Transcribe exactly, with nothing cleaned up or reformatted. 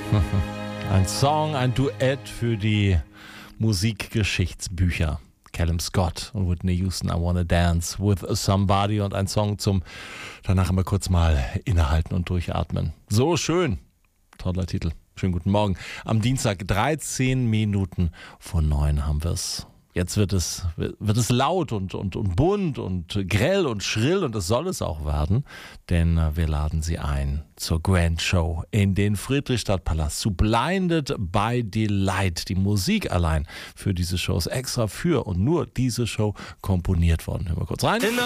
Ein Song, ein Duett für die Musikgeschichtsbücher. Callum Scott und Whitney Houston, I Wanna Dance with Somebody, und ein Song zum danach immer kurz mal innehalten und durchatmen. So schön. Toller Titel. Schönen guten Morgen. Am Dienstag, dreizehn Minuten vor neun haben wir es. Jetzt wird es, wird es laut und, und, und bunt und grell und schrill, und das soll es auch werden, denn wir laden Sie ein zur Grand Show in den Friedrichstadtpalast zu Blinded by Delight. Die Musik allein für diese Show ist extra für und nur diese Show komponiert worden. Hören wir kurz rein.